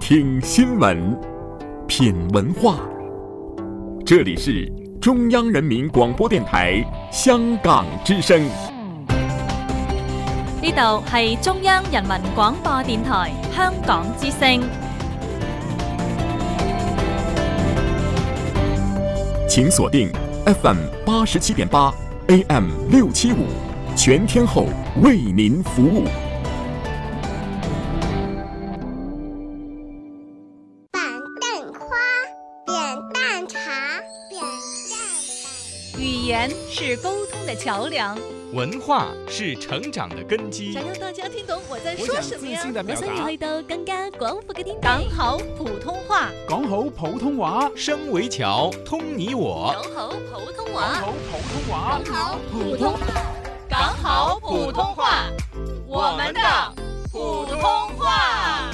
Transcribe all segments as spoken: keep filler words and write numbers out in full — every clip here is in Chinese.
听新闻，品文化。这里是中央人民廣播電台香港之聲。 呢度係中央人民廣播電台香港之聲。 請鎖定 F M 八十七點八 A M 六七五，全天候為您服務。 板凳花，扁担茶，扁担。 語言是溝通的橋梁， 文化是成長的根基。 想讓大家聽懂我在說什麼呀？ 我想要去到更加廣闊嘅天地。 講好普通話， 講好普通話， 聲為橋，通你我。 講好普通話， 講好普通話， 講好普通話，講好普通話，我們的普通話。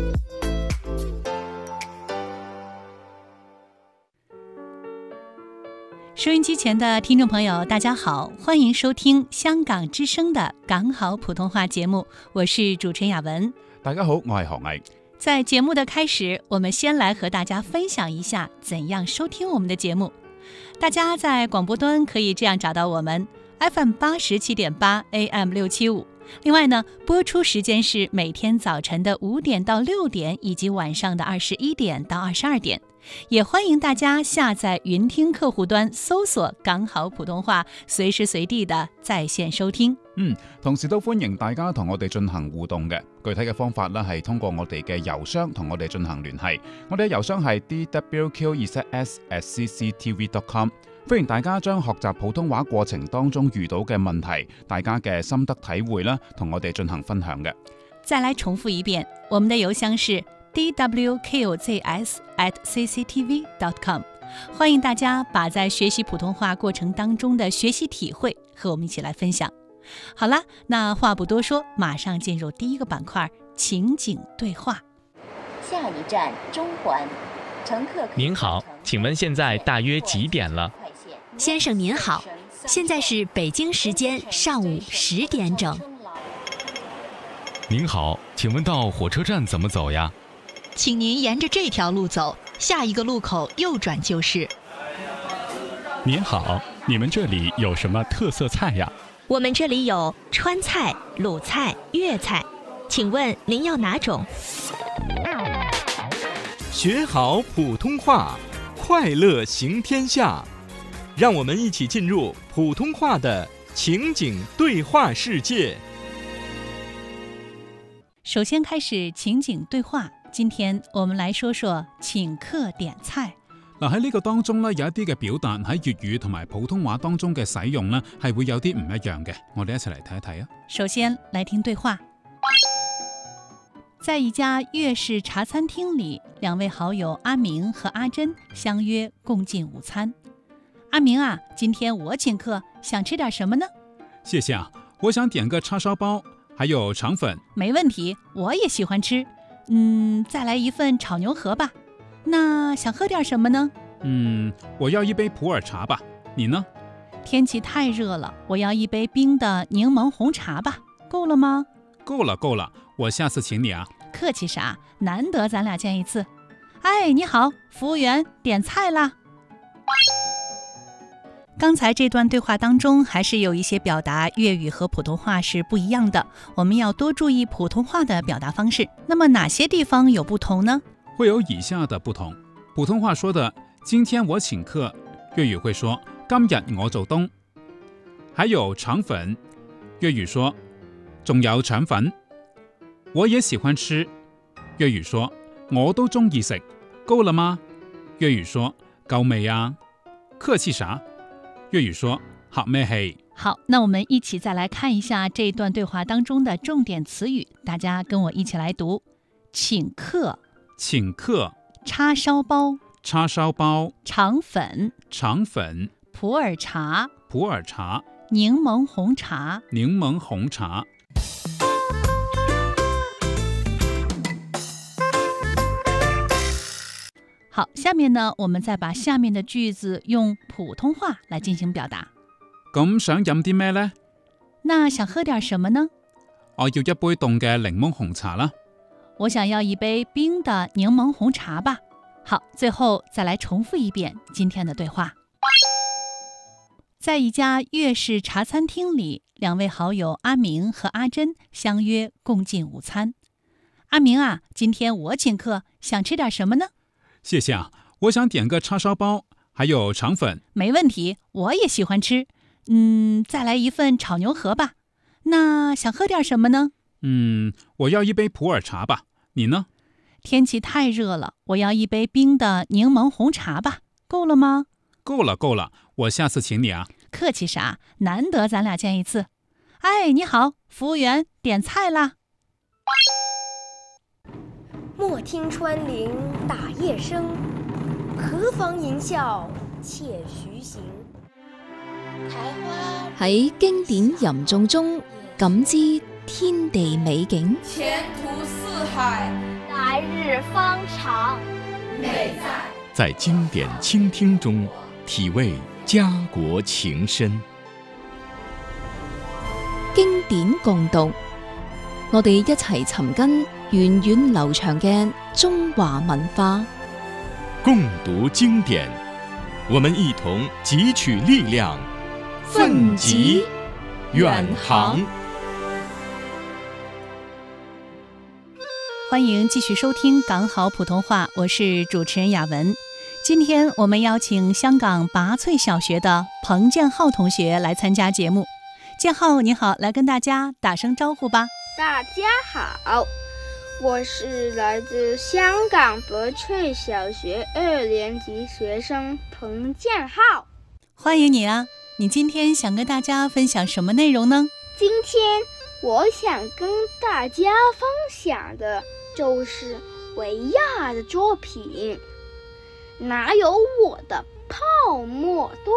收音機前的聽眾朋友大家好，歡迎收聽香港之聲的港好普通話節目，我是主持人雅文。 大家好，我係何毅。 在節目的開始，我們先來和大家分享一下怎樣收聽我們的節目。大家在廣播端可以這樣找到我們 F M 八十七點八 A M 六七五。另外呢，播出時間是每天早晨的五點到六點，以及晚上的二十一點到二十二點。也歡迎大家下載雲聽客戶端，搜索港好普通話，隨時隨地的在線收聽。 嗯，同時都歡迎大家同我哋進行互動嘅。具體嘅方法呢係通過我哋嘅郵箱同我哋進行聯繫。我哋嘅郵箱係 d w q 二 s at c c t v dot com。歡迎大家將學習普通話過程當中遇到嘅問題，大家嘅心得體會啦，同我哋進行分享嘅。 再來重複一遍，我們的郵箱是 d w q z s at c c t v dot com。歡迎大家把在學習普通話過程當中的學習體會和我們一起來分享。好啦，那話不多說，馬上進入第一個板塊，情景對話。 下一站中環，乘客。 您好，請問現在大約幾點了？ 先生您好，現在是北京時間上午十點整。 您好，請問到火車站怎麼走呀？ 請您沿着這條路走，下一個路口右轉就是。 您好，你們這裡有什麼特色菜呀？ 我們這裡有川菜、魯菜、粵菜，請問您要哪種？ 學好普通話，快樂行天下。讓我們一起進入普通話的情景對話世界。 首先開始情景對話，今天我們來說說請客點菜。 嗱，喺呢個當中呢，有一啲嘅表達喺粵語同埋普通話當中嘅使用呢，係會有啲唔一樣嘅。我哋一齊嚟睇一睇啊。 首先來聽對話。在一家粵式茶餐廳裡，兩位好友阿明和阿珍相約共進午餐。阿明啊，今天我請客，想吃點什麼呢？ 謝謝啊，我想點個叉燒包，還有腸粉。 沒問題，我也喜歡吃。嗯，再來一份炒牛河吧。那想喝點什麼呢？ 嗯，我要一杯普洱茶吧。你呢？ 天氣太熱了，我要一杯冰的檸檬紅茶吧。夠了嗎？ 夠了，夠了，我下次請你啊。 客氣啥？難得咱倆見一次。哎，你好，服務員，點菜啦。剛才這段對話當中還是有一些表達粵語和普通話是不一樣的，我們要多注意普通話的表達方式。那麼哪些地方有不同呢？ 會有以下的不同。普通話說的今天我請客，粵語會說今日我做東。還有腸粉，粵語說仲有腸粉。我也喜歡吃，粵語說我都中意食。夠了嗎？粵語說夠未啊？客氣啥？粵語說客咩氣？ 好，那我們一起再來看一下這段對話當中的重點詞語，大家跟我一起來讀：請客、 請客、 叉燒包、 叉燒包、 腸粉、 腸粉、 普洱茶、 普洱茶、 檸檬紅茶、 檸檬紅茶。 好，下面呢，我們再把下面的句子用普通話來進行表達。 咁想飲啲咩呢？ 那想喝點什麼呢？ 我要一杯凍嘅檸檬紅茶啦。 我想要一杯冰的柠檬红茶吧。好，最后再来重复一遍今天的对话。在一家粤式茶餐厅里，两位好友阿明和阿珍相约共进午餐。阿明啊，今天我请客，想吃点什么呢？ 谢谢啊，我想点个叉烧包，还有肠粉。 没问题，我也喜欢吃。嗯，再来一份炒牛河吧。那想喝点什么呢？ 嗯，我要一杯普洱茶吧。你呢？ 天气太热了，我要一杯冰的柠檬红茶吧。够了吗？ 够了够了，我下次请你啊。 客气啥？难得咱俩见一次。哎，你好，服务员，点菜啦。 莫听穿林打叶声，何妨吟啸且徐行。 喺經典吟誦中感知天地美景， 前途似海， 來日方長。 美在在經典傾聽中體味家國情深。 經典共讀，我哋一齊尋根源遠流長嘅中華文化。 共讀經典，我們一同汲取力量，奮楫遠航。 歡迎繼續收聽港好普通話，我是主持人雅文。今天我們邀請香港拔萃小學的彭建浩同學來參加節目。建浩你好，來跟大家打聲招呼吧。 大家好，我是來自香港拔萃小學二年級學生彭建浩。 歡迎你啊，你今天想跟大家分享什麼內容呢？ 今天我想跟大家分享的就是維亞的作品，哪有我的泡沫多。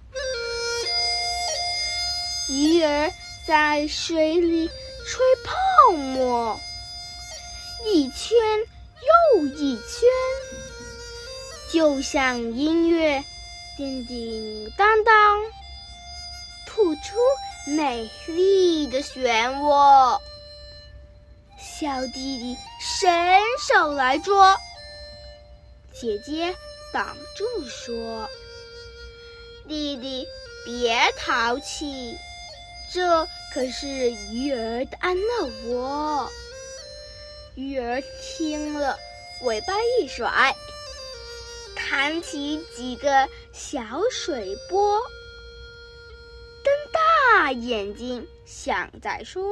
魚兒在水裡吹泡沫，一圈又一圈，就像音樂叮叮當當，吐出美麗的漩渦。小弟弟伸手來捉，姐姐擋住說：弟弟別淘氣，這可是魚兒的安樂窩。魚兒聽了，尾巴一甩，彈起幾個小水波，瞪大眼睛想再說：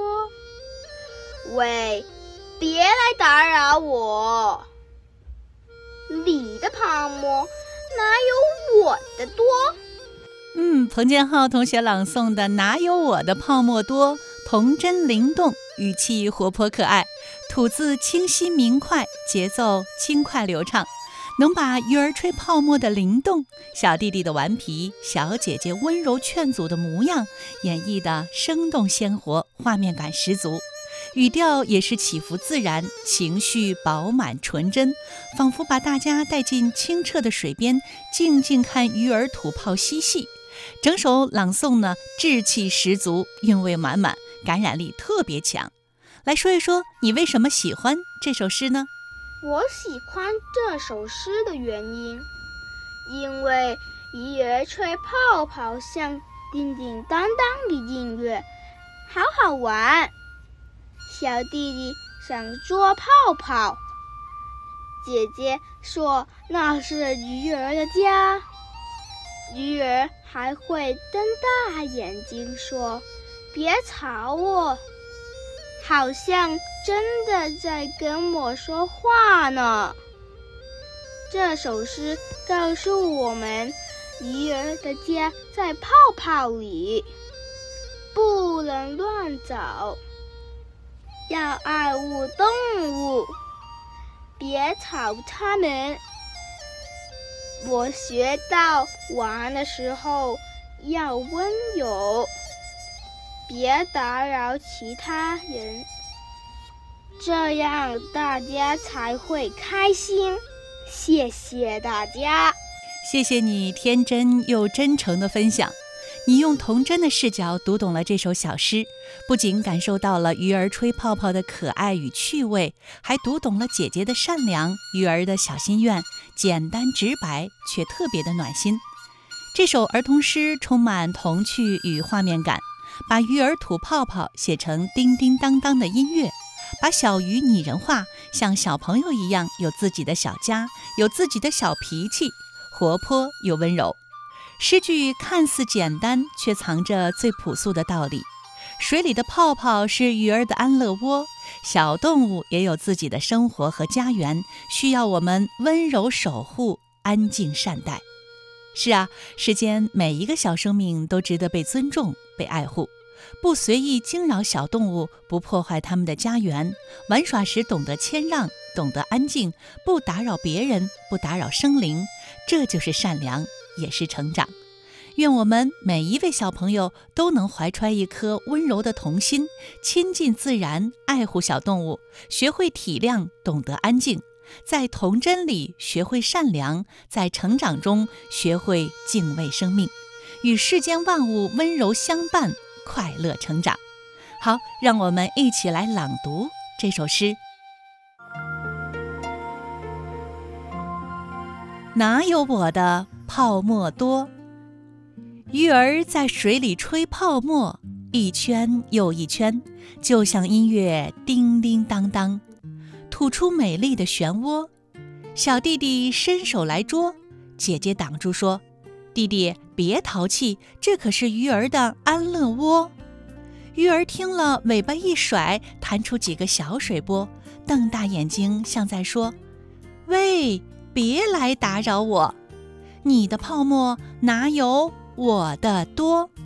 喂，別來打擾我，你的泡沫哪有我的多？ 嗯，彭建浩同學朗誦的哪有我的泡沫多，童真靈動，語氣活潑可愛，吐字清晰明快，節奏輕快流暢，能把魚兒吹泡沫的靈動，小弟弟的頑皮，小姐姐溫柔勸阻的模樣演繹得生動鮮活，畫面感十足，語調也是起伏自然，情緒飽滿純真，仿佛把大家帶進清澈的水邊，靜靜看魚兒吐泡嬉戲。整首朗誦呢，志氣十足，韻味滿滿，感染力特別強。來說一說你為什麼喜歡這首詩呢？ 我喜歡這首詩的原因，因為魚兒吹泡泡像叮叮當當的音樂，好好玩。小弟弟想捉泡泡，姐姐說那是魚兒的家，魚兒還會瞪大眼睛說別吵我，好像真的在跟我說話呢。這首詩告訴我們，魚兒的家在泡泡裡，不能亂走，要愛護動物，別吵它們。我學到玩的時候要溫柔，別打擾其他人，這樣大家才會開心。謝謝大家。 謝謝你天真又真誠的分享。 你用童真的视角读懂了这首小诗，不仅感受到了鱼儿吹泡泡的可爱与趣味，还读懂了姐姐的善良，鱼儿的小心愿，简单直白却特别的暖心。这首儿童诗充满童趣与画面感，把鱼儿吐泡泡写成叮叮当当的音乐，把小鱼拟人化，像小朋友一样有自己的小家，有自己的小脾气，活泼又温柔。诗句看似简单，却藏着最朴素的道理。水里的泡泡是鱼儿的安乐窝，小动物也有自己的生活和家园，需要我们温柔守护，安静善待。是啊，世间每一个小生命都值得被尊重、被爱护。不随意惊扰小动物，不破坏它们的家园，玩耍时懂得谦让，懂得安静，不打扰别人，不打扰生灵，这就是善良，也是成长。愿我们每一位小朋友都能怀揣一颗温柔的童心，亲近自然，爱护小动物，学会体谅，懂得安静，在童真里学会善良，在成长中学会敬畏生命，与世间万物温柔相伴，快乐成长。好，让我们一起来朗读这首诗。哪有我的泡沫多？鱼儿在水里吹泡沫，一圈又一圈，就像音乐叮叮当当，吐出美丽的漩涡。小弟弟伸手来捉，姐姐挡住说：弟弟别淘气，这可是鱼儿的安乐窝。鱼儿听了，尾巴一甩，弹出几个小水波，瞪大眼睛像在说：喂，别来打扰我，你的泡沫哪有我的多？